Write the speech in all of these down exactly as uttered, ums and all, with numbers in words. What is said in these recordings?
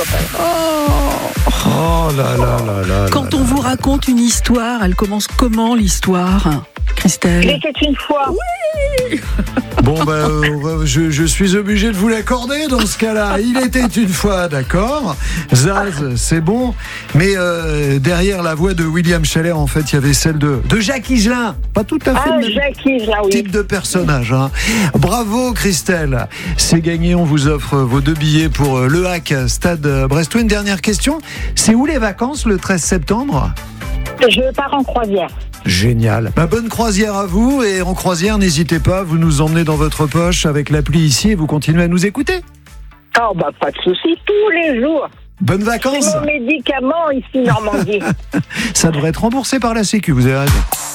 Oh là là là là. Quand là, on là. vous raconte une histoire, elle commence comment l'histoire, Christelle? Il était une fois. Oui. Bon, bah, euh, je, je suis obligé de vous l'accorder dans ce cas-là. Il était une fois, d'accord. Zaz, c'est bon. Mais euh, derrière la voix de William Scheller, en fait, il y avait celle de, de Jacques Higelin. Pas tout à fait Ah, le même Jacques Higelin, oui. type de personnage. Hein. Bravo, Christelle. C'est gagné. On vous offre vos deux billets pour le Hack Stade Brestois. Une dernière question. C'est où les vacances le treize septembre ? Je pars en croisière. Génial. Bah, bonne croisière à vous, et en croisière, n'hésitez pas, vous nous emmenez dans votre poche avec l'appli ici et vous continuez à nous écouter. Oh, bah, pas de souci, tous les jours. Bonnes vacances. C'est mon médicament ici, Normandie. Ça devrait être remboursé par la Sécu, vous avez raison.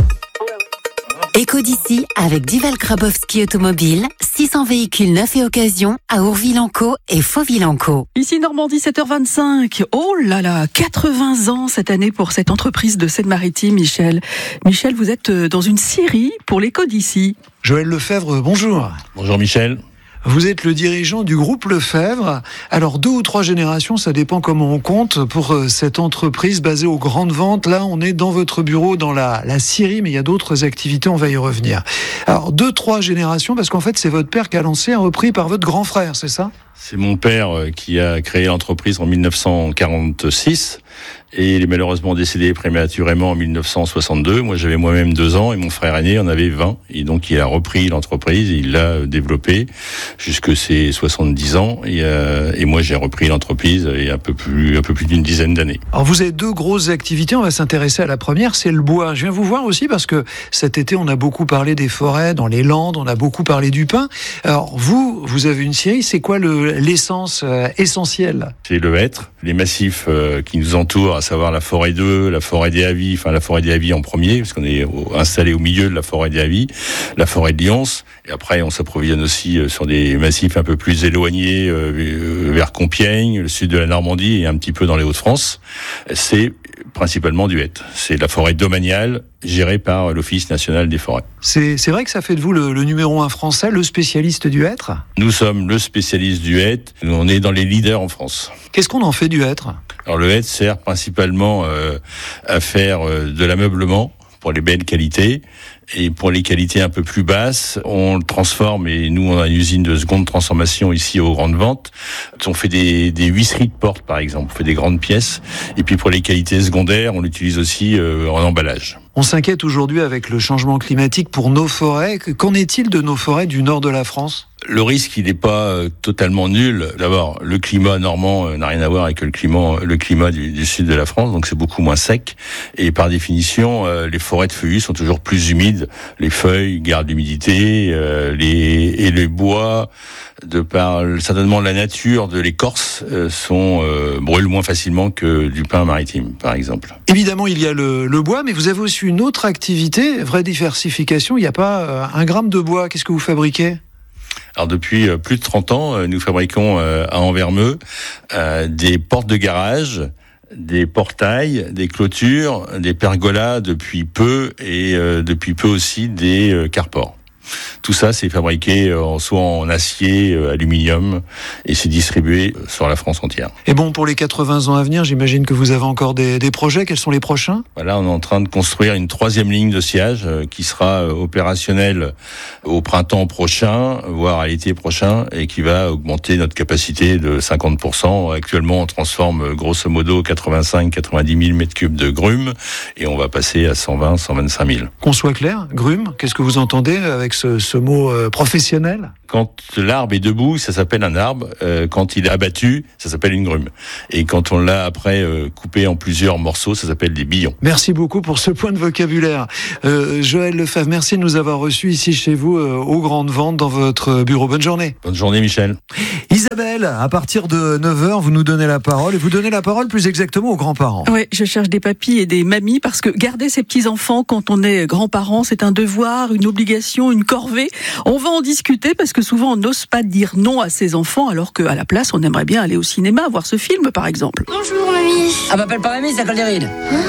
Éco d'ici avec Duval Grabowski Automobile, six cents véhicules neufs et occasion à Ourville-en-Caux et Fauville-en-Caux. Ici Normandie, sept heures vingt-cinq. Oh là là, quatre-vingts ans cette année pour cette entreprise de Seine-Maritime, Michel. Michel, vous êtes dans une série pour l'Éco d'ici. Joël Lefebvre, bonjour. Bonjour Michel. Vous êtes le dirigeant du groupe Lefebvre. Alors, deux ou trois générations, ça dépend comment on compte, pour cette entreprise basée aux grandes ventes. Là, on est dans votre bureau, dans la, la scierie, mais il y a d'autres activités, on va y revenir. Alors, deux, trois générations, parce qu'en fait, c'est votre père qui a lancé, repris par votre grand frère, c'est ça ? C'est mon père qui a créé l'entreprise en dix-neuf cent quarante-six et il est malheureusement décédé prématurément en mille neuf cent soixante-deux. Moi, j'avais moi-même deux ans et mon frère aîné en avait vingt. Et donc, il a repris l'entreprise et il l'a développée jusque ses soixante-dix ans. Et, euh, et moi, j'ai repris l'entreprise il y a un peu plus, un peu plus d'une dizaine d'années. Alors, vous avez deux grosses activités. On va s'intéresser à la première, c'est le bois. Je viens vous voir aussi parce que cet été, on a beaucoup parlé des forêts, dans les Landes, on a beaucoup parlé du pin. Alors, vous, vous avez une scierie. C'est quoi le, l'essence euh, essentielle ? C'est le hêtre, les massifs euh, qui nous entourent, à savoir la forêt deux, la forêt des Avis, enfin la forêt des Avis en premier, parce qu'on est au, installé au milieu de la forêt des Avis, la forêt de Lyons, et après on s'approvisionne aussi euh, sur des massifs un peu plus éloignés, euh, vers Compiègne, le sud de la Normandie et un petit peu dans les Hauts-de-France. C'est principalement du hêtre. C'est la forêt domaniale gérée par l'Office national des forêts. C'est, c'est vrai que ça fait de vous le, le numéro un français, le spécialiste du hêtre ? Nous sommes le spécialiste du hêtre. Nous, on est dans les leaders en France. Qu'est-ce qu'on en fait du hêtre ? Alors le hêtre sert principalement euh, à faire euh, de l'ameublement pour les belles qualités. Et pour les qualités un peu plus basses, on le transforme, et nous on a une usine de seconde transformation ici aux grandes ventes. On fait des, des huisseries de porte par exemple, on fait des grandes pièces. Et puis pour les qualités secondaires, on l'utilise aussi euh, en emballage. On s'inquiète aujourd'hui avec le changement climatique pour nos forêts. Qu'en est-il de nos forêts du nord de la France ? Le risque, il n'est pas euh, totalement nul. D'abord, le climat normand euh, n'a rien à voir avec le climat, le climat du, du sud de la France, donc c'est beaucoup moins sec. Et par définition, euh, les forêts de feuillus sont toujours plus humides. Les feuilles gardent l'humidité, euh, les, et les bois, de par certainement la nature de l'écorce, euh, sont euh, brûlent moins facilement que du pin maritime, par exemple. Évidemment, il y a le, le bois, mais vous avez aussi une autre activité, vraie diversification. Il n'y a pas euh, un gramme de bois. Qu'est-ce que vous fabriquez ? Alors depuis euh, plus de trente ans, euh, nous fabriquons euh, à Anvermeux euh, des portes de garage, des portails, des clôtures, des pergolas depuis peu, et euh, depuis peu aussi des euh, carports. Tout ça, c'est fabriqué en, soit en acier, euh, aluminium, et c'est distribué sur la France entière. Et bon, pour les quatre-vingts ans à venir, j'imagine que vous avez encore des, des projets. Quels sont les prochains ? Voilà, on est en train de construire une troisième ligne de sciage euh, qui sera euh, opérationnelle au printemps prochain, voire à l'été prochain, et qui va augmenter notre capacité de cinquante pour cent. Actuellement, on transforme euh, grosso modo quatre-vingt-cinq à quatre-vingt-dix mille mètres cubes de grumes, et on va passer à cent vingt à cent vingt-cinq mille. Qu'on soit clair, grume, qu'est-ce que vous entendez avec ce, ce mot euh, professionnel ? Quand l'arbre est debout, ça s'appelle un arbre. Euh, quand il est abattu, ça s'appelle une grume. Et quand on l'a après euh, coupé en plusieurs morceaux, ça s'appelle des billons. Merci beaucoup pour ce point de vocabulaire. Euh, Joël Lefebvre, merci de nous avoir reçus ici chez vous, euh, aux Grandes Ventes, dans votre bureau. Bonne journée. Bonne journée, Michel. Isabelle, à partir de neuf heures, vous nous donnez la parole, et vous donnez la parole plus exactement aux grands-parents. Oui, je cherche des papis et des mamies, parce que garder ses petits-enfants quand on est grands-parents, c'est un devoir, une obligation, une corvée. On va en discuter, parce que souvent on n'ose pas dire non à ses enfants, alors qu'à la place on aimerait bien aller au cinéma, voir ce film par exemple. Bonjour mamie. Ah, m'appelle pas mamie, ça colle des rides.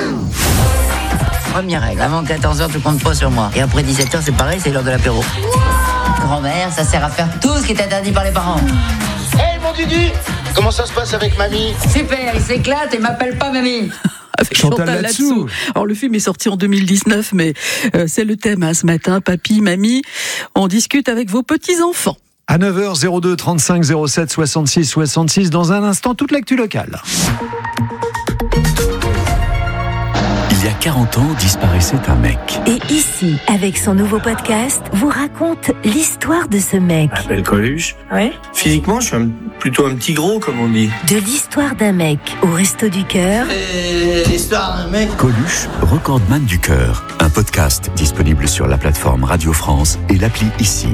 Première règle, avant quatorze heures, tu comptes pas sur moi. Et après dix-sept heures, c'est pareil, c'est l'heure de l'apéro. Grand-mère, ça sert à faire tout ce qui est interdit par les parents. Hé hey, mon Dudu, Comment ça se passe avec mamie? Super, il s'éclate et m'appelle pas mamie. Avec Chantal Chantal Latsou. Latsou. Alors le film est sorti en deux mille dix-neuf, mais euh, c'est le thème hein, ce matin. Papy, mamie, on discute avec vos petits-enfants. À neuf heures zéro deux, trente-cinq zéro sept, soixante-six soixante-six, dans un instant, toute l'actu locale. Il y a quarante ans, disparaissait un mec. Et ici, avec son nouveau podcast, vous raconte l'histoire de ce mec. Je m'appelle Coluche. Ouais. Physiquement, je suis un- plutôt un petit gros, comme on dit. De l'histoire d'un mec au Resto du Cœur. Et l'histoire d'un mec. Coluche, recordman du cœur. Un podcast disponible sur la plateforme Radio France et l'appli Ici.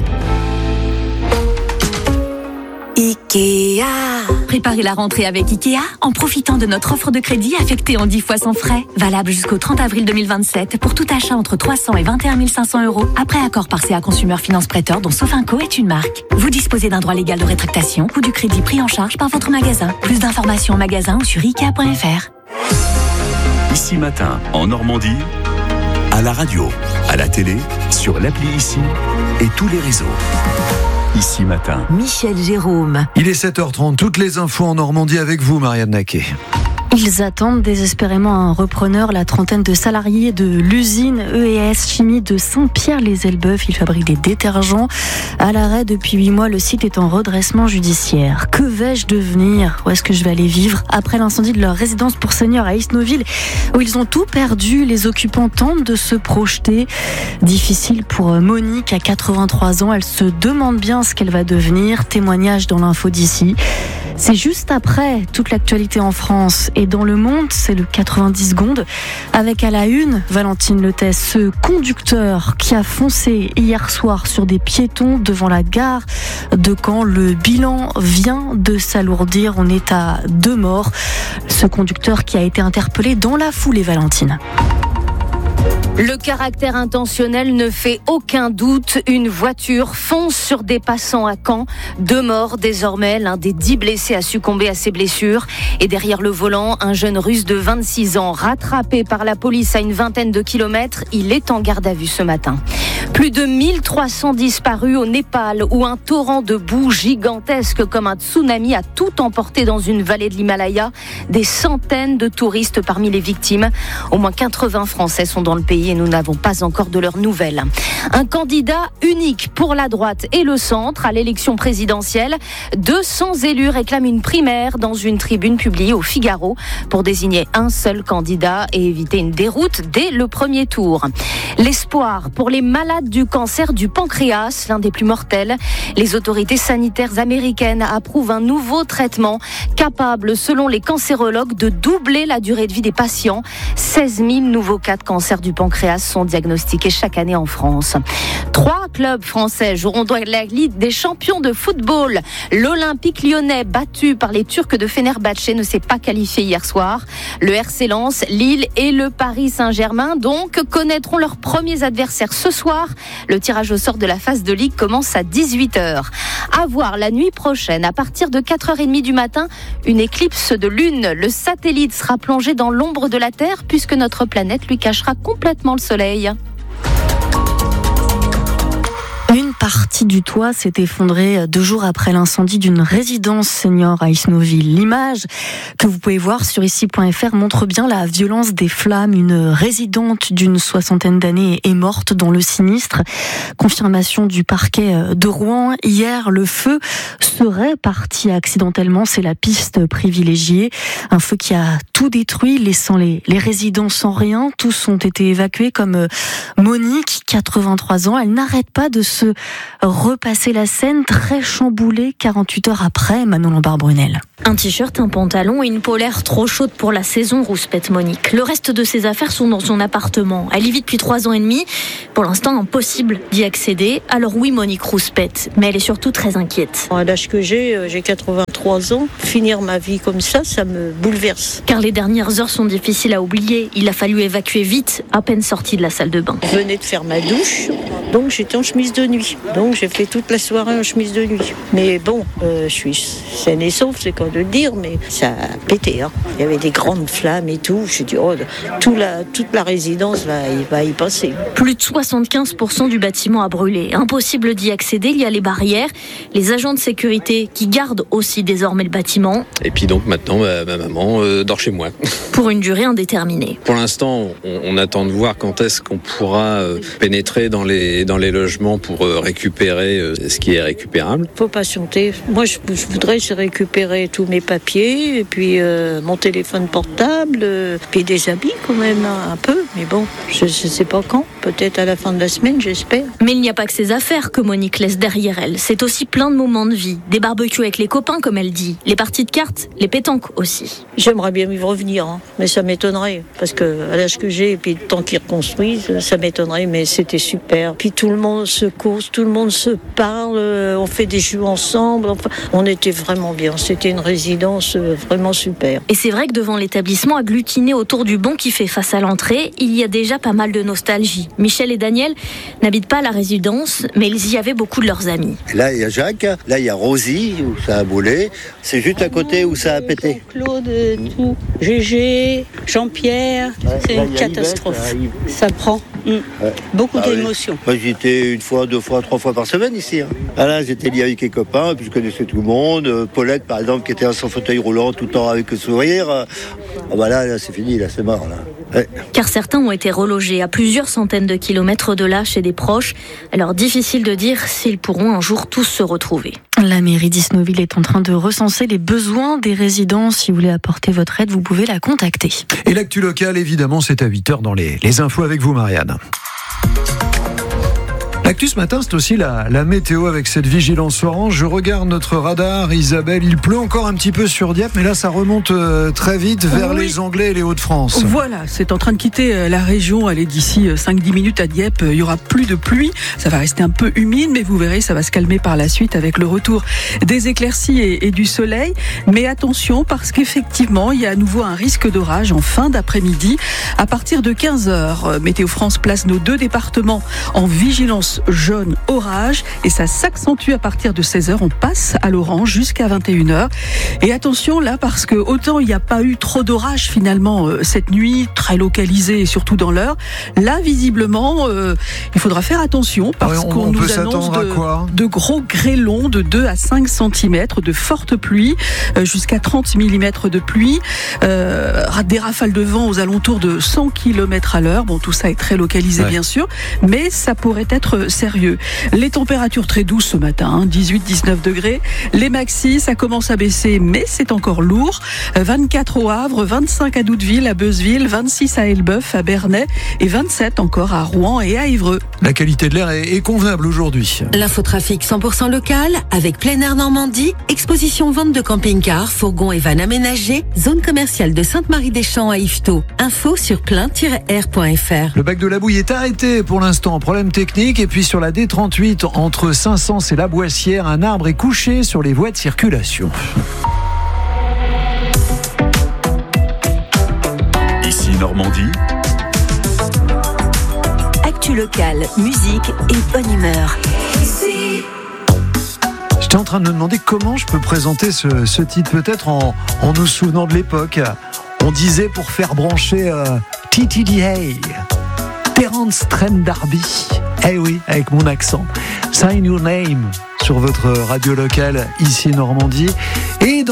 Ikea. Préparez la rentrée avec Ikea en profitant de notre offre de crédit affectée en dix fois sans frais. Valable jusqu'au trente avril deux mille vingt-sept pour tout achat entre trois cents et vingt et un mille cinq cents euros. Après accord par C A Consumer Finance Prêteur dont Sofinco est une marque. Vous disposez d'un droit légal de rétractation ou du crédit pris en charge par votre magasin. Plus d'informations en magasin ou sur ikea point f r. Ici Matin, en Normandie, à la radio, à la télé, sur l'appli Ici et tous les réseaux. Ici Matin. Michel Jérôme. Il est sept heures trente, toutes les infos en Normandie avec vous, Marianne Naquet. Ils attendent désespérément un repreneur. La trentaine de salariés de l'usine E et S Chimie de Saint-Pierre-les-Elbeuf, ils fabriquent des détergents. À l'arrêt depuis huit mois, le site est en redressement judiciaire. Que vais-je devenir? Où est-ce que je vais aller vivre? Après l'incendie de leur résidence pour seniors à Isnoville, où ils ont tout perdu, les occupants tentent de se projeter. Difficile pour Monique, à quatre-vingt-trois ans. Elle se demande bien ce qu'elle va devenir. Témoignage dans l'info d'ici. C'est juste après toute l'actualité en France et dans le monde, c'est le quatre-vingt-dix secondes. Avec à la une, Valentine Letès, ce conducteur qui a foncé hier soir sur des piétons devant la gare de Caen. Le bilan vient de s'alourdir, on est à deux morts. Ce conducteur qui a été interpellé dans la foulée, Valentine. Le caractère intentionnel ne fait aucun doute. Une voiture fonce sur des passants à Caen. Deux morts désormais. L'un des dix blessés a succombé à ses blessures. Et derrière le volant, un jeune russe de vingt-six ans, rattrapé par la police à une vingtaine de kilomètres. Il est en garde à vue ce matin. Plus de mille trois cents disparus au Népal, où un torrent de boue gigantesque comme un tsunami a tout emporté dans une vallée de l'Himalaya. Des centaines de touristes parmi les victimes. Au moins quatre-vingts Français sont dans le pays et nous n'avons pas encore de leurs nouvelles. Un candidat unique pour la droite et le centre à l'élection présidentielle. deux cents élus réclament une primaire dans une tribune publiée au Figaro pour désigner un seul candidat et éviter une déroute dès le premier tour. L'espoir pour les malades du cancer du pancréas, l'un des plus mortels. Les autorités sanitaires américaines approuvent un nouveau traitement capable, selon les cancérologues, de doubler la durée de vie des patients. seize mille nouveaux cas de cancer du pancréas sont diagnostiqués chaque année en France. Trois clubs français joueront dans la Ligue des champions de football. L'Olympique lyonnais, battu par les Turcs de Fenerbahçe, ne s'est pas qualifié hier soir. Le R C Lens, Lille et le Paris Saint-Germain, donc, connaîtront leurs premiers adversaires ce soir. Le tirage au sort de la phase de Ligue commence à dix-huit heures. À voir la nuit prochaine, à partir de quatre heures trente du matin, une éclipse de lune. Le satellite sera plongé dans l'ombre de la Terre puisque notre planète lui cachera complètement le soleil. Une partie du toit s'est effondrée deux jours après l'incendie d'une résidence senior à Isnoville. L'image que vous pouvez voir sur ici point f r montre bien la violence des flammes. Une résidente d'une soixantaine d'années est morte dans le sinistre. Confirmation du parquet de Rouen. Hier, le feu serait parti accidentellement. C'est la piste privilégiée. Un feu qui a tout détruit, laissant les, les résidents sans rien. Tous ont été évacués, comme Monique, quatre-vingt-trois ans. Elle n'arrête pas de se repasser la scène, très chamboulée quarante-huit heures après. Manon Lombard-Brunel. Un t-shirt, un pantalon et une polaire trop chaude pour la saison, rouspète Monique. Le reste de ses affaires sont dans son appartement. Elle y vit depuis trois ans et demi. Pour l'instant, impossible d'y accéder. Alors oui, Monique rouspète, mais elle est surtout très inquiète. À l'âge que j'ai, j'ai quatre-vingt-trois ans. Finir ma vie comme ça, ça me bouleverse. Car les dernières heures sont difficiles à oublier. Il a fallu évacuer vite, à peine sorti de la salle de bain. Je venais de faire ma douche, donc j'étais en chemise de nuit. Donc j'ai fait toute la soirée en chemise de nuit. Mais bon, euh, je suis saine et sauve, c'est quand de le dire, mais ça a pété. Hein. Il y avait des grandes flammes et tout. Je me suis dit, oh, tout la, toute la résidence, là, il va y passer. Plus de soixante-quinze pour cent du bâtiment a brûlé. Impossible d'y accéder, il y a les barrières, les agents de sécurité qui gardent aussi désormais le bâtiment. Et puis donc maintenant, ma, ma maman euh, dort chez moi. Pour une durée indéterminée. Pour l'instant, on, on attend de voir quand est-ce qu'on pourra euh, pénétrer dans les, dans les logements pour euh, récupérer euh, ce qui est récupérable. Faut patienter. Moi, je, je voudrais récupérer tous mes papiers et puis euh, mon téléphone portable, euh, puis des habits quand même, hein, un peu. Mais bon, je ne sais pas quand. Peut-être à la fin de la semaine, j'espère. Mais il n'y a pas que ces affaires que Monique laisse derrière elle. C'est aussi plein de moments de vie. Des barbecues avec les copains, comme elle dit. Les parties de cartes, les pétanques aussi. J'aimerais bien y revenir, hein, mais ça m'étonnerait. Parce que à l'âge que j'ai, et puis le temps qu'ils reconstruisent, ça m'étonnerait, mais c'était super. Puis tout le monde se cause, tout le monde se parle, on fait des jeux ensemble. Enfin, on était vraiment bien. C'était une résidence vraiment super. Et c'est vrai que devant l'établissement agglutiné autour du banc qui fait face à l'entrée, il y a déjà pas mal de nostalgie. Michel et Daniel n'habitent pas à la résidence, mais ils y avaient beaucoup de leurs amis. Là, il y a Jacques, là, il y a Rosie, où ça a brûlé. C'est juste à côté où ça a pété. Claude, tout. Gégé, Jean-Pierre, ouais, c'est là, une catastrophe. Yvette, là, ça prend mm. ouais. beaucoup ah, d'émotions. Oui. Moi, j'étais une fois, deux fois, trois fois par semaine ici. Hein. Ah, là, j'étais lié avec les copains, puis je connaissais tout le monde. Euh, Paulette, par exemple, qui était à son fauteuil roulant tout le temps avec le sourire. Ah, bah là, là, c'est fini, là, c'est mort, là. Ouais. Car certains ont été relogés à plusieurs centaines de kilomètres de là chez des proches. Alors difficile de dire s'ils pourront un jour tous se retrouver. La mairie d'Isnoville est en train de recenser les besoins des résidents. Si vous voulez apporter votre aide, vous pouvez la contacter. Et l'actu locale, évidemment, c'est à huit heures dans les, les infos avec vous, Marianne. L'actu ce matin, c'est aussi la, la météo avec cette vigilance orange. Je regarde notre radar, Isabelle. Il pleut encore un petit peu sur Dieppe, mais là, ça remonte euh, très vite vers oui. les Anglais et les Hauts-de-France. Voilà, c'est en train de quitter la région. Allez, d'ici cinq dix minutes à Dieppe, il y aura plus de pluie. Ça va rester un peu humide, mais vous verrez, ça va se calmer par la suite avec le retour des éclaircies et, et du soleil. Mais attention, parce qu'effectivement, il y a à nouveau un risque d'orage en fin d'après-midi. À partir de quinze heures, Météo France place nos deux départements en vigilance jaune orage et ça s'accentue à partir de seize heures. On passe à l'orange jusqu'à vingt et une heures. Et attention là, parce que autant il n'y a pas eu trop d'orage finalement euh, cette nuit, très localisé et surtout dans l'heure. Là, visiblement, euh, il faudra faire attention parce ouais, on, qu'on on nous annonce de, de gros grêlons de deux à cinq centimètres, de fortes pluies, euh, jusqu'à trente millimètres de pluie, euh, des rafales de vent aux alentours de cent kilomètres à l'heure. Bon, tout ça est très localisé ouais. bien sûr, mais ça pourrait être sérieux. Les températures très douces ce matin, hein, dix-huit dix-neuf degrés. Les maxis, ça commence à baisser, mais c'est encore lourd. vingt-quatre au Havre, vingt-cinq à Doudeville, à Beuzeville, vingt-six à Elbeuf, à Bernay et vingt-sept encore à Rouen et à Évreux. La qualité de l'air est, est convenable aujourd'hui. L'infotrafic cent pour cent local avec Plein Air Normandie, exposition vente de camping-cars, fourgons et vannes aménagés, zone commerciale de Sainte-Marie-des-Champs à Yvetot. Info sur plein tiret air point f r. Le bac de la bouille est arrêté pour l'instant, problème technique. Et puis sur la D trente-huit, entre Saint-Saëns et La Boissière, un arbre est couché sur les voies de circulation. Ici Normandie. Actu locale, musique et bonne humeur. J'étais en train de me demander comment je peux présenter ce, ce titre, peut-être en, en nous souvenant de l'époque. On disait pour faire brancher euh, T T D A, Terence Trent D'Arby. Eh oui, avec mon accent. Sign Your Name sur votre radio locale ici Normandie. Et dans